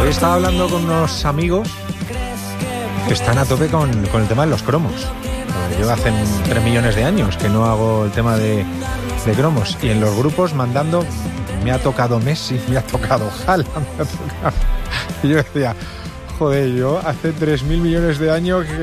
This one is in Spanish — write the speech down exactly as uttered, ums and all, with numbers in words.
Hoy estaba hablando con unos amigos que están a tope con, con el tema de los cromos. Yo hace tres millones de años que no hago el tema de, de cromos. Y en los grupos mandando, me ha tocado Messi, me ha tocado Haaland, me ha tocado... Y yo decía, joder, yo hace tres mil millones de años